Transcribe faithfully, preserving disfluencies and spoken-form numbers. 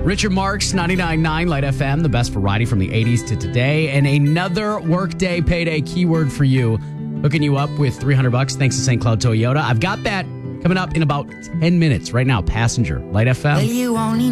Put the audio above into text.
Richard Marks, ninety-nine point nine Light F M, the best variety from the eighties to today. And another workday payday keyword for you. Hooking you up with three hundred bucks thanks to Saint Cloud Toyota. I've got that coming up in about ten minutes right now. Passenger, Light F M. Well, you only